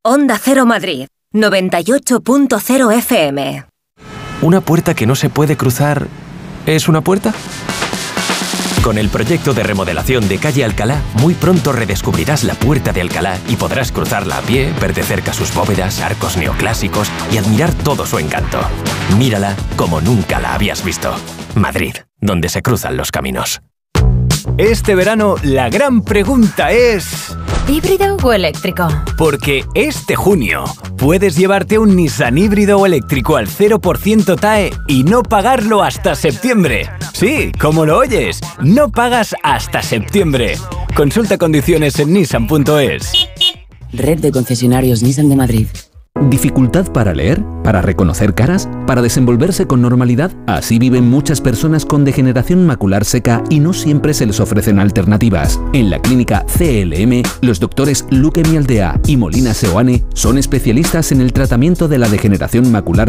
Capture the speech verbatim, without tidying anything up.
Onda Cero Madrid, noventa y ocho punto cero F M. ¿Una puerta que no se puede cruzar es una puerta? Con el proyecto de remodelación de Calle Alcalá, muy pronto redescubrirás la Puerta de Alcalá y podrás cruzarla a pie, ver de cerca sus bóvedas, arcos neoclásicos y admirar todo su encanto. Mírala como nunca la habías visto. Madrid, donde se cruzan los caminos. Este verano, la gran pregunta es... ¿híbrido o eléctrico? Porque este junio puedes llevarte un Nissan híbrido o eléctrico al cero por ciento T A E y no pagarlo hasta septiembre. Sí, como lo oyes, no pagas hasta septiembre. Consulta condiciones en nissan punto es. Red de concesionarios Nissan de Madrid. ¿Dificultad para leer? ¿Para reconocer caras? ¿Para desenvolverse con normalidad? Así viven muchas personas con degeneración macular seca y no siempre se les ofrecen alternativas. En la clínica C L M, los doctores Luque Mialdea y Molina Seoane son especialistas en el tratamiento de la degeneración macular